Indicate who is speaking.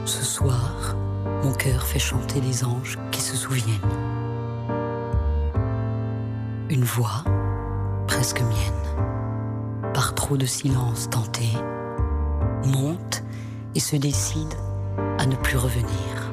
Speaker 1: Ce soir, mon cœur fait chanter les anges qui se souviennent. Une voix, presque mienne, par trop de silence tenté, monte et se décide à ne plus revenir.